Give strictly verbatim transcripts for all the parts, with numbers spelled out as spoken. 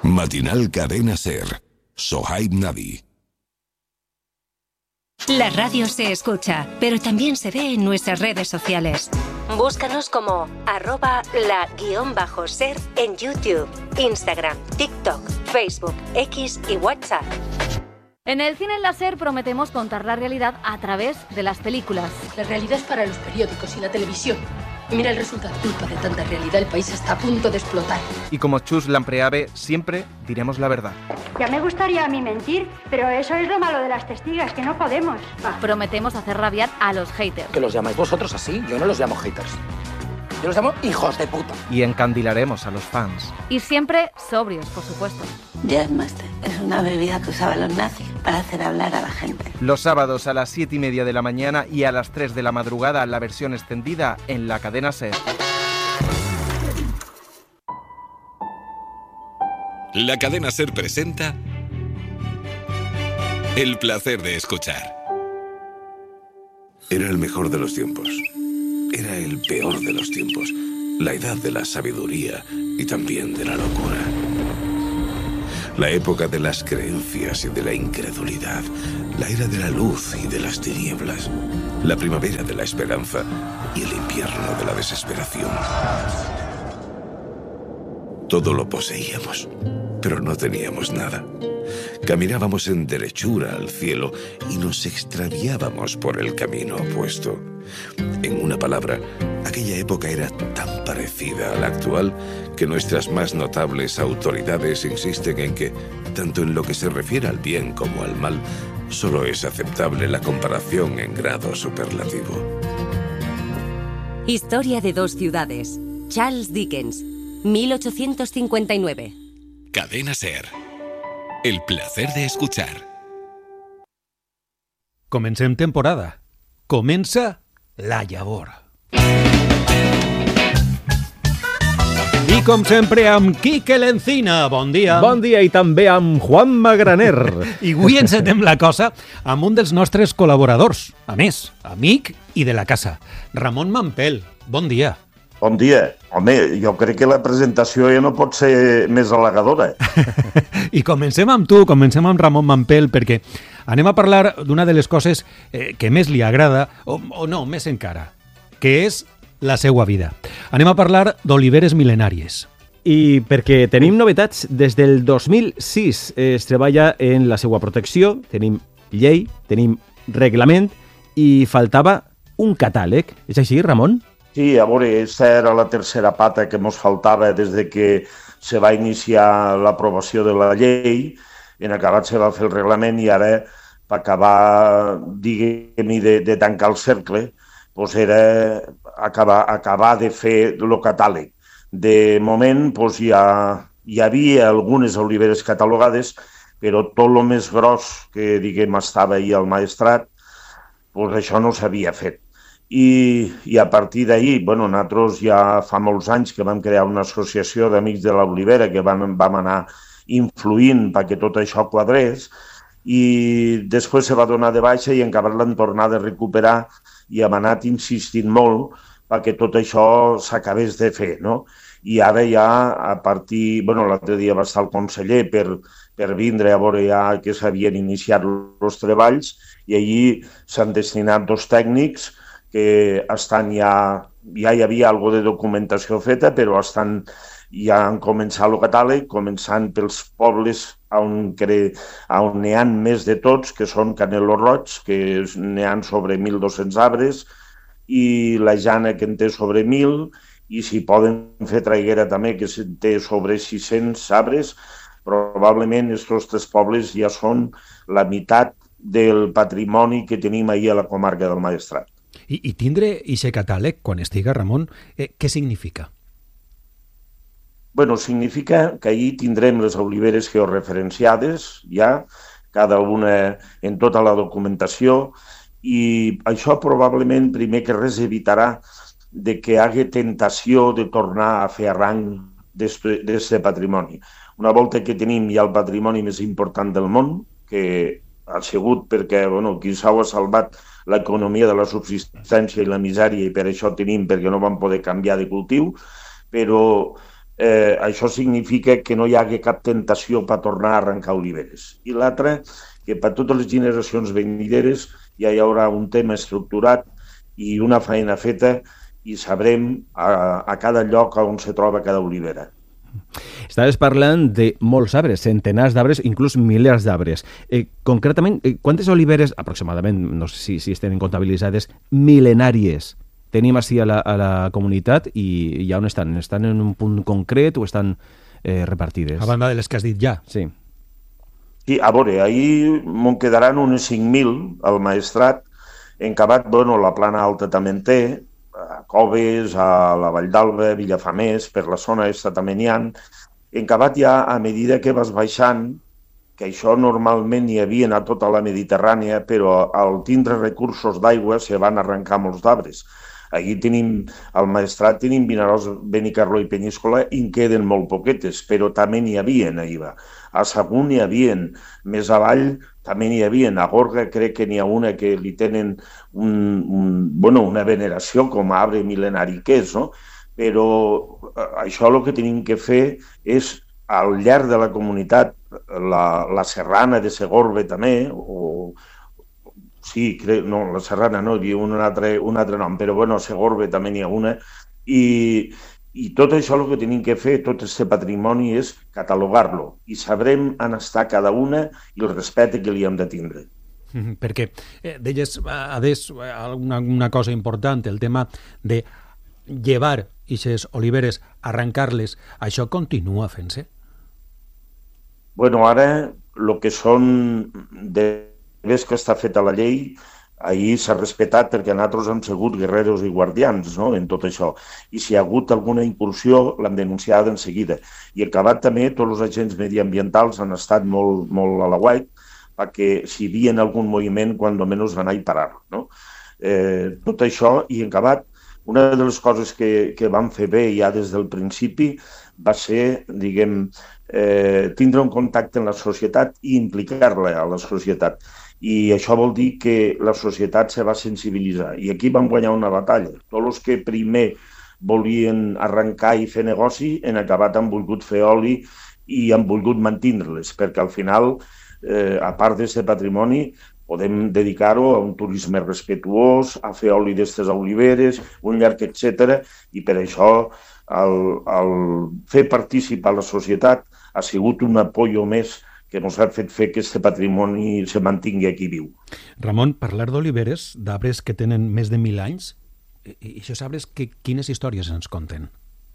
Matinal Cadena Ser. Sohaib Nabi. La radio se escucha, pero también se ve en nuestras redes sociales. Búscanos como arroba la guión bajo ser en YouTube, Instagram, TikTok, Facebook, X y WhatsApp. En el cine láser prometemos contar la realidad a través de las películas. La realidad es para los periódicos y la televisión. Y mira el resultado. Culpa de tanta realidad, el país está a punto de explotar. Y como Chus Lampreave, siempre diremos la verdad. Ya me gustaría a mí mentir, pero eso es lo malo de las testigas, que no podemos. Ah. Prometemos hacer rabiar a los haters. ¿Que los llamáis vosotros así? Yo no los llamo haters. Yo los llamo hijos de puta. Y encandilaremos a los fans. Y siempre sobrios, por supuesto. Jazzmaster es una bebida que usaban los nazis para hacer hablar a la gente. Los sábados a las siete y media de la mañana y a las tres de la madrugada la versión extendida en la cadena SER. La cadena SER presenta El placer de escuchar. Era el mejor de los tiempos. Era el peor de los tiempos. La edad de la sabiduría y también de la locura. La época de las creencias y de la incredulidad. La era de la luz y de las tinieblas. La primavera de la esperanza y el invierno de la desesperación. Todo lo poseíamos, pero no teníamos nada. Caminábamos en derechura al cielo y nos extraviábamos por el camino opuesto. En una palabra, aquella época era tan parecida a la actual que nuestras más notables autoridades insisten en que, tanto en lo que se refiere al bien como al mal, solo es aceptable la comparación en grado superlativo. Historia de dos ciudades. Charles Dickens, mil ochocientos cincuenta y nueve. Cadena SER. El placer de escuchar. Comencem temporada. Comença la llavor. I com sempre amb Quique Lencina. Bon dia. Bon dia i també amb Juan Magraner. I avui encetem la cosa amb un dels nostres col·laboradors. A més, amic i de la casa. Ramon Mampel. Bon dia. Bon dia. Home, jo crec que la presentació ja no pot ser més halagadora. I comencem amb tu, comencem amb Ramon Mampel, perquè anem a parlar d'una de les coses eh, que més li agrada, o, o no, més encara, que és la seva vida. Anem a parlar d'oliveres mil·lenàries. I perquè tenim novetats, des del dos mil sis es treballa en la seva protecció, tenim llei, tenim reglament i faltava un catàleg. És així, Ramon? Sí, a veure, aquesta era la tercera pata que ens faltava des de que se va iniciar l'aprovació de la llei, en acabat se va fer el reglament i ara, per acabar, diguem-hi, de, de tancar el cercle, doncs era acabar, acabar de fer el catàleg. De moment doncs, ja, hi havia algunes oliveres catalogades, però tot el més gros que, diguem, estava ahir al Maestrat, doncs això no s'havia fet. I, i a partir d'ahir, bueno, nosaltres ja fa molts anys que vam crear una associació d'amics de l'olivera que vam, vam anar influint perquè tot això quadrés i després se va donar de baixa i encara l'han tornat a recuperar i hem anat insistint molt perquè tot això s'acabés de fer, no? I ara ja a partir... Bueno, l'altre dia va estar el conseller per, per vindre a veure ja que s'havien iniciat els treballs i allí s'han destinat dos tècnics que estan ja, ja hi havia alguna de documentació feta, però estan, ja han començat el catàleg, començant pels pobles on, cre, on n'hi ha més de tots, que són Canelo Roig, que n'hi ha sobre mil dos-cents arbres, i la Jana, que en té sobre mil, i si poden fer Traiguera també, que té sobre sis-cents arbres, probablement aquests tres pobles ja són la meitat del patrimoni que tenim ahir a la comarca del Maestrat. I, i tindre aquest catàleg, quan estiga, Ramon, eh, què significa? Bueno, significa que ahir tindrem les oliveres georreferenciades, ja, cada una en tota la documentació, i això probablement, primer que res, evitarà de que hi hagi tentació de tornar a fer arranc d'aquest patrimoni. Una volta que tenim ja el patrimoni més important del món, que ha sigut perquè, bueno, qui s'ha salvat l'economia de la subsistència i la misèria i per això tenim, perquè no vam poder canviar de cultiu, però eh, això significa que no hi hagi cap tentació per tornar a arrencar oliveres. I l'altre, que per totes les generacions venideres ja hi haurà un tema estructurat i una feina feta i sabrem a, a cada lloc on se troba cada olivera. Estaves parlant de molts arbres, centenars d'arbres, inclús milers d'arbres. Eh, concretament, eh, quantes oliveres, aproximadament, no sé si, si estan comptabilitzades, mil·lenàries tenim així a la, a la comunitat i, i on estan? Estan en un punt concret o estan eh, repartides? A banda de les que has dit ja. Sí. Sí, a veure, ahir me'n quedaran unes cinc mil al Maestrat. En Cabat, bueno, la Plana Alta també en té, a Coves, a la Vall d'Alba, Villafamés, per la zona esta també n'hi ha. En Cabat ja, a medida que vas baixant, que això normalment hi havia a tota la Mediterrània, però al tindre recursos d'aigua se van arrencar molts d'arbres. Aquí tenim, al Maestrat tenim Vinaròs, Benicarló i Penyíscola i en queden molt poquetes, però també n'hi havia ahir. A Sagunt n'hi havia, més avall també n'hi havia. A Gorga crec que n'hi ha una que li tenen un, un, bueno, una veneració com a arbre mil·lenari que és, no? Però això el que tenim que fer és, al llarg de la comunitat, la, la Serrana de Segorbe també, o sí, crec, no, la Serrana no, hi ha un altre, un altre nom, però bueno, a Segorbe també n'hi ha una, i, i tot això el que tenim que fer, tot aquest patrimoni, és catalogar-lo, i sabrem on està cada una i el respecte que li hem de tindre. Mm, perquè eh, deies, Adés, una, una cosa important, el tema de llevar aquestes oliveres, arrencar-les, això continua fent-se? Bueno, ara, el que són de ves que està feta la llei, ahir s'ha respectat perquè nosaltres hem sigut guerreros i guardians, no?, en tot això. I si hi ha hagut alguna incursió, l'hem denunciada en seguida. I acabat també, tots els agents mediambientals han estat molt, molt a la guait perquè si hi havia algun moviment, quan almenys van anar a parar, no? Eh, tot això, i acabat, una de les coses que, que vam fer bé ja des del principi va ser, diguem, eh, tindre un contacte amb la societat i implicar-la a la societat. I això vol dir que la societat se va sensibilitzar. I aquí vam guanyar una batalla. Tots els que primer volien arrencar i fer negoci, en acabat han volgut fer oli i han volgut mantenir-les, perquè al final, eh, a part d'aquest patrimoni, podem dedicar-ho a un turisme respetuós, a fer oli d'estes oliveres, un llarg, etcètera, i per això el, el fer participar la societat ha sigut un apoyo més que ens ha fet fer que aquest patrimoni se mantingui aquí viu. Ramon, parlar d'oliveres, d'arbres que tenen més de mil anys, i aquests arbres, que, quines històries ens conten?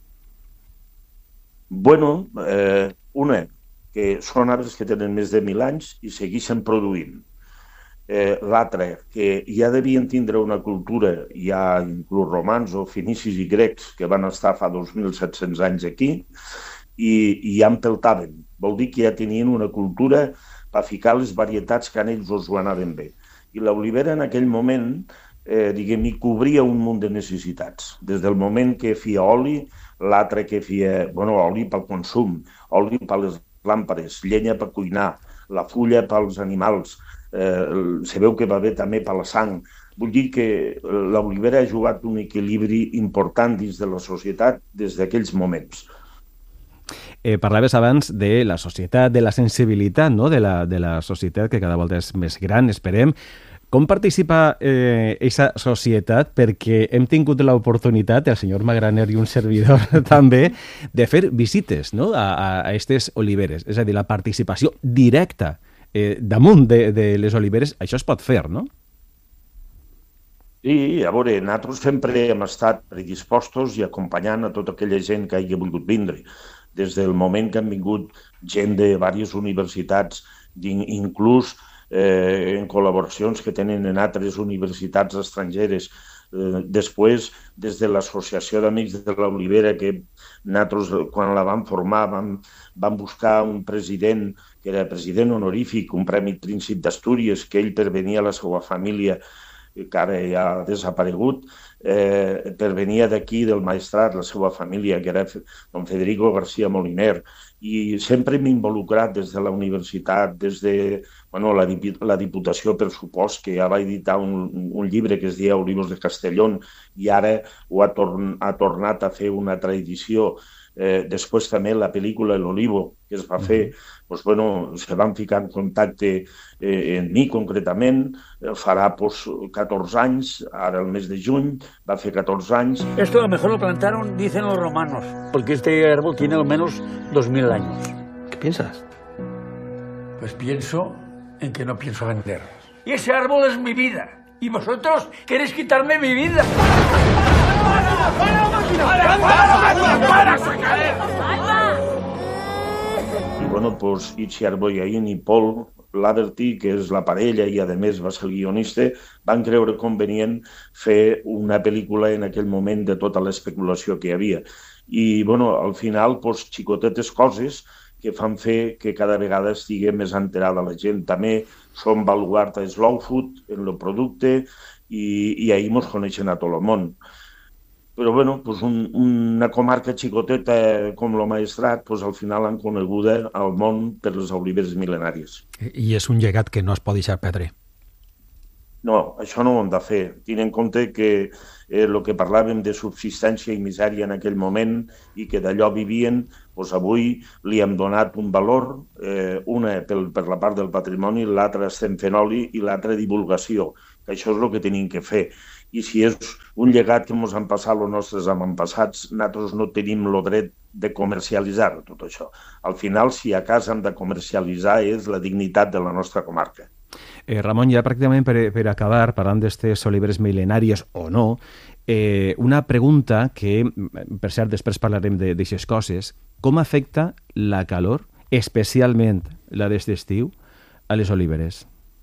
Bueno, eh, una, que són arbres que tenen més de mil anys i segueixen produint. Eh, L'altre, que ja devien tindre una cultura, ja inclús romans o fenicis i grecs, que van estar fa dos mil set-cents anys aquí, i, i ja empeltaven. Vol dir que ja tenien una cultura per ficar les varietats que a ells els ho anaven bé. I l'olivera en aquell moment, eh, diguem, hi cobria un munt de necessitats. Des del moment que feia oli, l'altre que feia, bueno, oli pel consum, oli per les làmpades, llenya per cuinar, la fulla pels animals, eh, se veu que va bé també per la sang. Vull dir que l'olivera ha jugat un equilibri important dins de la societat des d'aquells moments. Eh, parlaves abans de la societat, de la sensibilitat, no?, de la, de la societat que cada volta és més gran, esperem. Com participa aquesta eh, societat? Perquè hem tingut l'oportunitat, el senyor Magraner i un servidor també, de fer visites, no?, a aquestes oliveres. És a dir, la participació directa eh, damunt de, de les oliveres, això es pot fer, no? Sí, a veure, nosaltres sempre hem estat predispostos i acompanyant a tota aquella gent que hagi volgut vindre. Des del moment que han vingut gent de diverses universitats, inclús eh, en col·laboracions que tenen en altres universitats estrangeres. Eh, després, des de l'Associació d'Amics de l'Olivera, que nosaltres, quan la vam formar, vam, vam buscar un president, que era president honorífic, un Premi Príncip d'Astúries, que ell pervenia a la seva família, que ara ja ha desaparegut, eh, pervenia d'aquí, del Maestrat, la seva família, que era don Federico García Moliner, i sempre m'he involucrat des de la universitat, des de bueno, la, la Diputació, per supost, que ja va editar un, un llibre que es deia Olivos de Castellón, i ara ho ha, torn, ha tornat a fer una altra edició. Eh, després també la pel·lícula El Olivo, que es va fer, pues, bueno, se van ficar en contacte eh, en mi concretament, farà pues, catorze anys, ara el mes de juny, va fer catorze anys. Esto a lo mejor lo plantaron, dicen los romanos, porque este árbol tiene al menos dos mil años. ¿Qué piensas? Pues pienso en que no pienso vender. Y ese árbol es mi vida. Y vosotros queréis quitarme mi vida. ¡Para! ¡Para, máquina! ¡Para! ¡Para! ¡Para! ¡Para! I, bueno, pues, Itziar Boyain i Paul Laverty, que és la parella i, a més, va ser el guionista, van creure convenient fer una pel·lícula en aquell moment de tota l'especulació que hi havia. I, bueno, al final, pues, xicotetes coses que fan fer que cada vegada estigui més enterada la gent. També som baluart a Slow Food, en el producte, i, i ahir ens coneixen a tot el món. Però, bueno, pues un, una comarca xicoteta com el Maestrat, pues, al final han coneguda al món per les oliveres mil·lenàries. I és un llegat que no es pot deixar perdre. No, això no ho hem de fer. Tenint en compte que el eh, que parlàvem de subsistència i misèria en aquell moment i que d'allò vivien, doncs avui li hem donat un valor, eh, una per, per la part del patrimoni, l'altra estem fent oli i l'altra divulgació, que això és el que tenim que fer. I si és un llegat que ens han passat els nostres avantpassats, nosaltres no tenim el dret de comercialitzar tot això. Al final, si a casa hem de comercialitzar, és la dignitat de la nostra comarca. Eh, Ramon, ja pràcticament per, per acabar, parlant d'estes oliveres mil·lenàries o no, eh, una pregunta que, per cert, després parlarem d'aixes coses, com afecta la calor, especialment la d'este estiu, a les oliveres?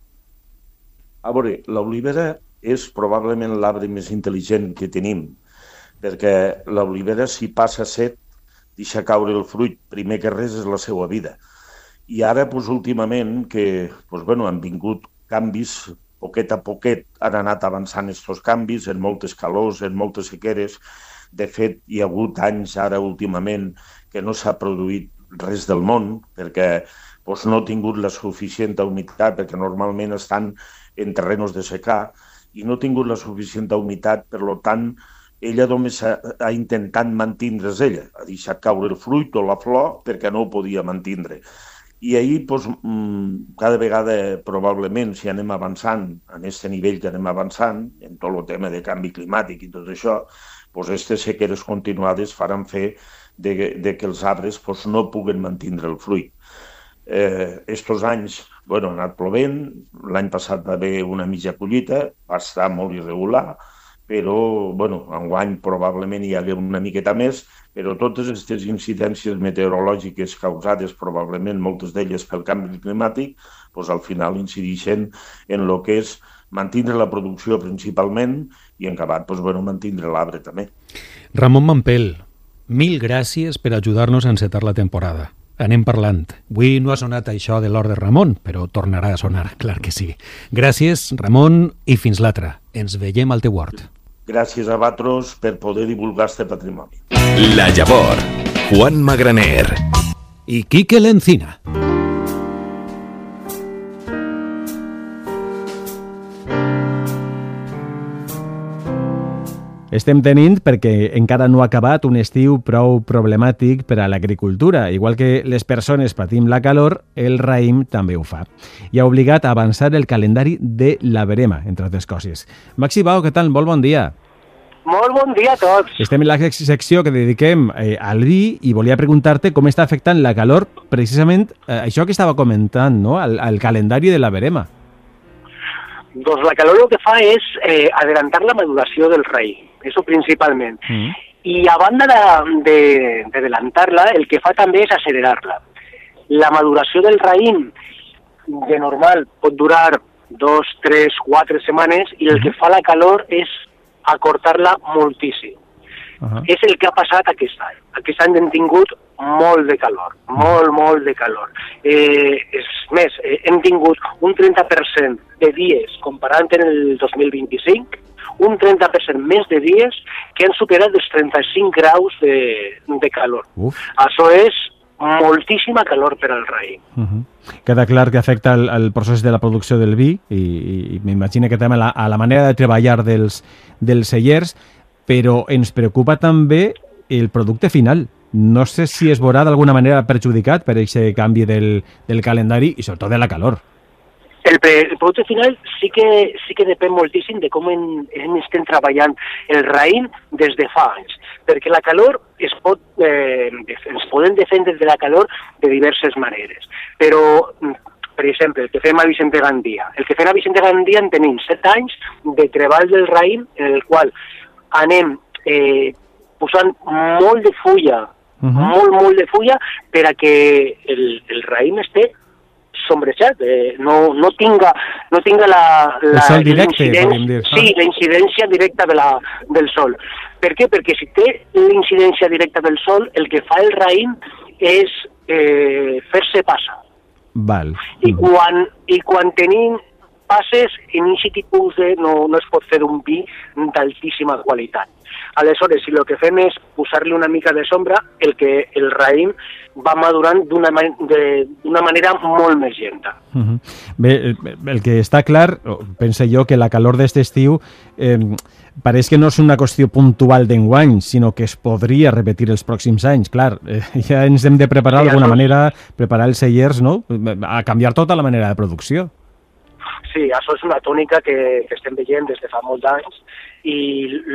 A veure, l'olivera és probablement l'arbre més intel·ligent que tenim, perquè l'olivera, si passa set, deixa caure el fruit, primer que res és la seva vida. I ara, doncs, últimament, que doncs, bueno, han vingut canvis, poquet a poquet han anat avançant aquests canvis, en moltes calors, en moltes sequeres. De fet, hi ha hagut anys ara últimament que no s'ha produït res del món, perquè doncs, no ha tingut la suficient humitat, perquè normalment estan en terrenos de secà, i no ha tingut la suficient humitat, per tant, ella només ha, ha intentat mantindre's ella, ha deixat caure el fruit o la flor perquè no ho podia mantindre. I ahir, doncs, cada vegada, probablement, si anem avançant, en aquest nivell que anem avançant, en tot el tema de canvi climàtic i tot això, doncs, aquestes sequeres continuades faran fer de, de que els arbres doncs, no puguen mantindre el fruit. Eh, estos anys, bueno, ha anat plovent, l'any passat va haver una mitja collita, va estar molt irregular, però, bueno, enguany probablement hi hagué una miqueta més, però totes aquestes incidències meteorològiques causades probablement, moltes d'elles pel canvi climàtic, doncs al final incideixen en el que és mantindre la producció principalment i en acabat, doncs, bueno, mantindre l'arbre també. Ramon Mampel, mil gràcies per ajudar-nos a encetar la temporada. Anem parlant. Avui no ha sonat això de l'or de Ramon, però tornarà a sonar, clar que sí. Gràcies, Ramon, i fins l'altra. Ens veiem al teu hort. Gràcies a vosaltres per poder divulgar este patrimoni. La Llavor, Juan Magraner i Quique Lencina. Estem tenint, perquè encara no ha acabat, un estiu prou problemàtic per a l'agricultura. Igual que les persones patim la calor, el raïm també ho fa. I ha obligat a avançar el calendari de la verema, entre altres coses. Maxi Bao, què tal? Molt bon dia. Molt bon dia a tots. Estem en la secció que dediquem eh, al vi i volia preguntar-te com està afectant la calor, precisament eh, això que estava comentant, no? al, al calendari de la verema. Doncs la calor el que fa és eh, adelantar la maduració del raïm. Eso principalment. Mm. I a banda d'adelantar-la, el que fa també és accelerar-la. La maduració del raïm, de normal, pot durar dos, tres, quatre setmanes i el que fa la calor és acortar-la moltíssim. Uh-huh. És el que ha passat aquest any. Aquest any hem tingut molt de calor, molt, molt de calor. Eh, és més, eh, hem tingut un trenta per cent de dies, comparant en el dos mil vint-i-cinc, un trenta per cent més de dies que han superat els trenta-cinc graus de, de calor. Uf. Això és moltíssima calor per al raïm. Uh-huh. Queda clar que afecta el, el procés de la producció del vi i, i m'imagino que també a la, a la manera de treballar dels, dels cellers, però ens preocupa també el producte final. no sé si es veurà d'alguna manera perjudicat per aquest canvi del, del calendari i sobretot de la calor. El, el producte final sí que sí que depèn moltíssim de com en, en estem treballant el raïm des de fa anys, perquè la calor es pot, eh, ens podem defendre de la calor de diverses maneres, però per exemple, el que fem a Vicente Gandia. El que fem a Vicente Gandia en tenim set anys de treball del raïm en el qual anem eh, posant molt de fulla, uh-huh. molt, molt de fulla, per a que el, el raïm esté sombrejat, eh, no, no tinga, no tinga la, la, el sol directe, podríem dir. Sí, la incidència directa de la, del sol. Per què? Perquè si té la incidència directa del sol, el que fa el raïm és eh, fer-se passa. Val. I quan, i quan tenim passes, en aquest tipus de, no, no es pot fer un vi d'altíssima qualitat. Aleshores, si el que fem és posar-li una mica de sombra, el que el raïm va madurant d'una d'una manera molt més lenta. Uh-huh. Bé, el que està clar, penso jo, que la calor d'aquest estiu eh, pareix que no és una qüestió puntual d'enguany, sinó que es podria repetir els pròxims anys. Clar, eh, ja ens hem de preparar sí, d'alguna manera, preparar els cellers, no?, a canviar tota la manera de producció. Sí, això és una tònica que, que estem veient des de fa molts anys i